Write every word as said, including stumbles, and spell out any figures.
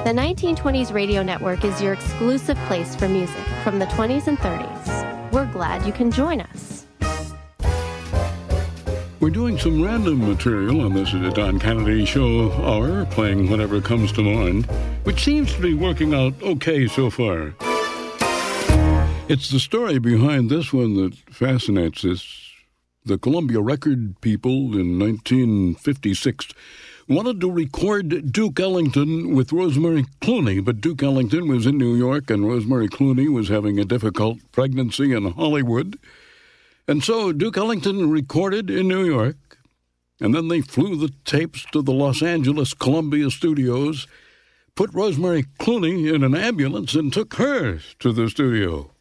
The nineteen twenties Radio Network is your exclusive place for music from the twenties and thirties. We're glad you can join us. We're doing some random material on this Don Kennedy Show Hour, playing whatever comes to mind, which seems to be working out okay so far. It's the story behind this one that fascinates us. The Columbia record people in nineteen fifty-six wanted to record Duke Ellington with Rosemary Clooney, but Duke Ellington was in New York and Rosemary Clooney was having a difficult pregnancy in Hollywood. And so Duke Ellington recorded in New York, and then they flew the tapes to the Los Angeles Columbia studios, put Rosemary Clooney in an ambulance, and took her to the studio.